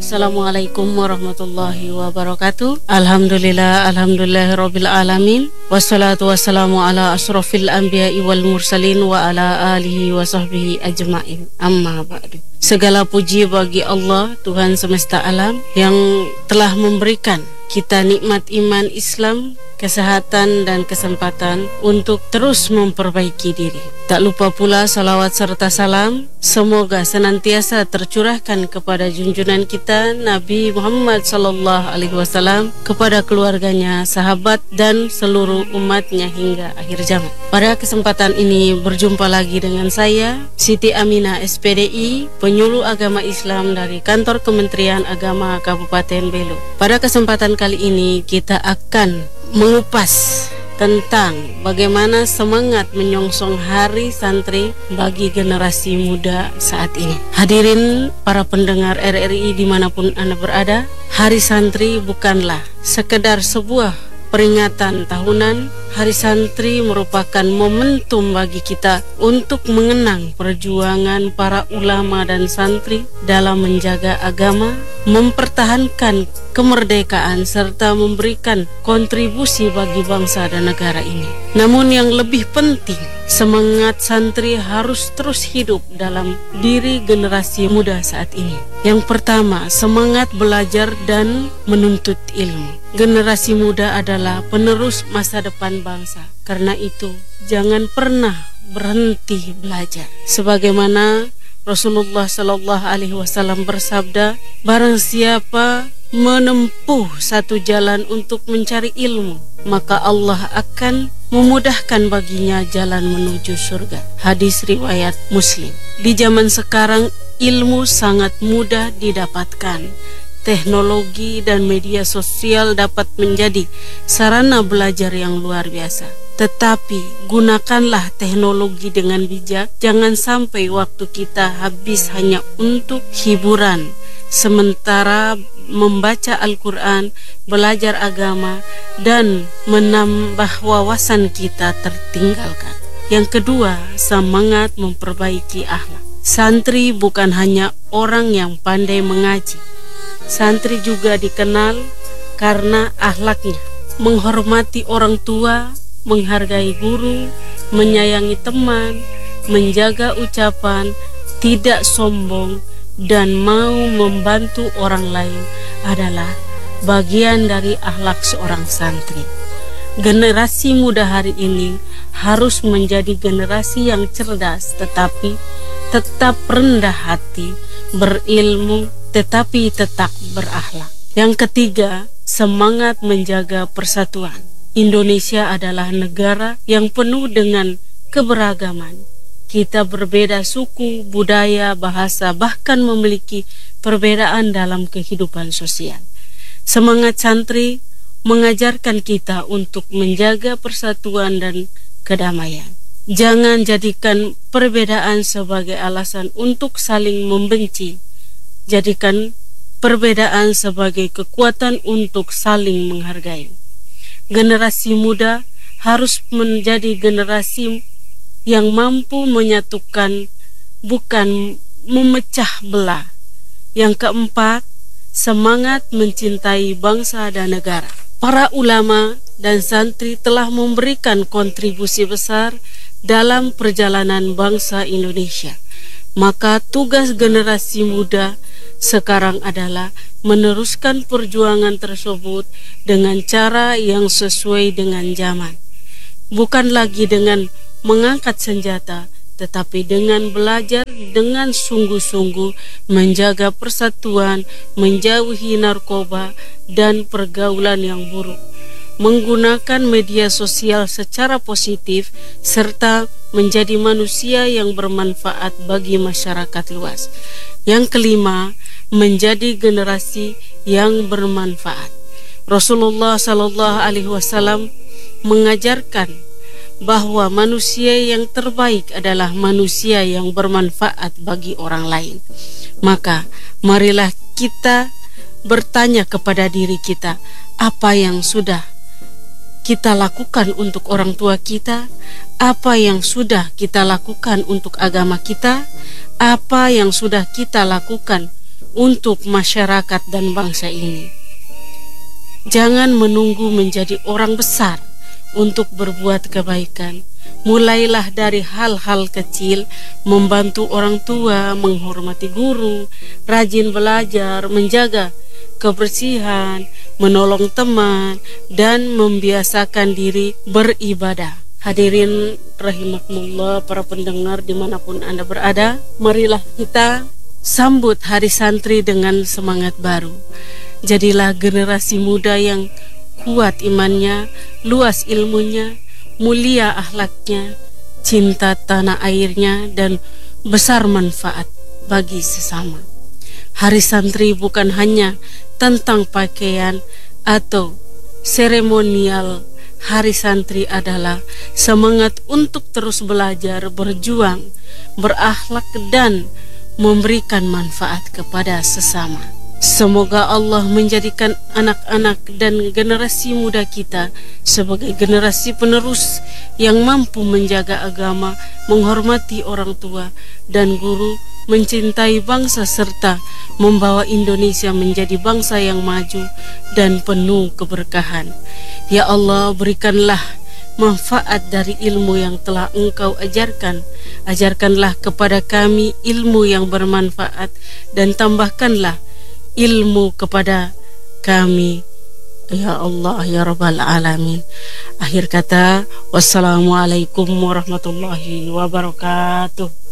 Assalamualaikum warahmatullahi wabarakatuh. Alhamdulillahirabbil alamin. Wassalatu wassalamu ala asrofil anbiya'i wal mursalin wa ala alihi wa sahbihi ajma'in. Amma ba'du. Segala puji bagi Allah, Tuhan semesta alam, yang telah memberikan kita nikmat iman Islam, kesehatan dan kesempatan untuk terus memperbaiki diri. Tak lupa pula salawat serta salam semoga senantiasa tercurahkan kepada junjungan kita Nabi Muhammad SAW, kepada keluarganya, sahabat dan seluruh umatnya hingga akhir zaman. Pada kesempatan ini berjumpa lagi dengan saya Siti Aminah SPDI, penyuluh agama Islam dari Kantor Kementerian Agama Kabupaten Belu. Pada kesempatan kali ini kita akan mengupas tentang bagaimana semangat menyongsong Hari Santri bagi generasi muda saat ini. Hadirin para pendengar RRI dimanapun Anda berada, Hari Santri bukanlah sekedar sebuah peringatan tahunan. Hari Santri merupakan momentum bagi kita untuk mengenang perjuangan para ulama dan santri dalam menjaga agama, mempertahankan kemerdekaan serta memberikan kontribusi bagi bangsa dan negara ini. Namun yang lebih penting, semangat santri harus terus hidup dalam diri generasi muda saat ini. Yang pertama, semangat belajar dan menuntut ilmu. Generasi muda adalah penerus masa depan bangsa. Karena itu, jangan pernah berhenti belajar. Sebagaimana Rasulullah SAW bersabda, barang siapa menempuh satu jalan untuk mencari ilmu, maka Allah akan memudahkan baginya jalan menuju surga. Hadis riwayat Muslim. Di zaman sekarang ilmu sangat mudah didapatkan. Teknologi dan media sosial dapat menjadi sarana belajar yang luar biasa. Tetapi gunakanlah teknologi dengan bijak. Jangan sampai waktu kita habis hanya untuk hiburan, sementara membaca Al-Quran, belajar agama, dan menambah wawasan kita tertinggalkan. Yang kedua, semangat memperbaiki akhlak. Santri bukan hanya orang yang pandai mengaji. Santri juga dikenal karena akhlaknya, menghormati orang tua, menghargai guru, menyayangi teman, menjaga ucapan, tidak sombong, dan mau membantu orang lain adalah bagian dari akhlak seorang santri. Generasi muda hari ini harus menjadi generasi yang cerdas, tetapi tetap rendah hati, berilmu, tetapi tetap berakhlak. Yang ketiga, semangat menjaga persatuan. Indonesia adalah negara yang penuh dengan keberagaman. Kita berbeda suku, budaya, bahasa, bahkan memiliki perbedaan dalam kehidupan sosial. Semangat santri mengajarkan kita untuk menjaga persatuan dan kedamaian. Jangan jadikan perbedaan sebagai alasan untuk saling membenci. Jadikan perbedaan sebagai kekuatan untuk saling menghargai. Generasi muda harus menjadi generasi yang mampu menyatukan, bukan memecah belah. Yang keempat, semangat mencintai bangsa dan negara. Para ulama dan santri telah memberikan kontribusi besar dalam perjalanan bangsa Indonesia. Maka tugas generasi muda sekarang adalah meneruskan perjuangan tersebut dengan cara yang sesuai dengan zaman. Bukan lagi dengan mengangkat senjata, tetapi dengan belajar dengan sungguh-sungguh, menjaga persatuan, menjauhi narkoba dan pergaulan yang buruk, menggunakan media sosial secara positif, serta menjadi manusia yang bermanfaat bagi masyarakat luas. Yang kelima, menjadi generasi yang bermanfaat. Rasulullah SAW mengajarkan bahwa manusia yang terbaik adalah manusia yang bermanfaat bagi orang lain. Maka marilah kita bertanya kepada diri kita, apa yang sudah kita lakukan untuk orang tua kita, apa yang sudah kita lakukan untuk agama kita, apa yang sudah kita lakukan untuk masyarakat dan bangsa ini. Jangan menunggu menjadi orang besar untuk berbuat kebaikan. Mulailah dari hal-hal kecil, membantu orang tua, menghormati guru, rajin belajar, menjaga kebersihan, menolong teman, dan membiasakan diri beribadah. Hadirin rahimakumullah, para pendengar dimanapun Anda berada, marilah kita sambut Hari Santri dengan semangat baru. Jadilah generasi muda yang kuat imannya, luas ilmunya, mulia akhlaknya, cinta tanah airnya, dan besar manfaat bagi sesama. Hari Santri bukan hanya tentang pakaian atau seremonial. Hari Santri adalah semangat untuk terus belajar, berjuang, berakhlak, dan memberikan manfaat kepada sesama. Semoga Allah menjadikan anak-anak dan generasi muda kita sebagai generasi penerus yang mampu menjaga agama, menghormati orang tua dan guru, mencintai bangsa serta membawa Indonesia menjadi bangsa yang maju dan penuh keberkahan. Ya Allah, berikanlah manfaat dari ilmu yang telah Engkau ajarkan. Ajarkanlah kepada kami ilmu yang bermanfaat dan tambahkanlah ilmu kepada kami, ya Allah, ya Rabbal Alamin. Akhir kata, wassalamualaikum warahmatullahi wabarakatuh.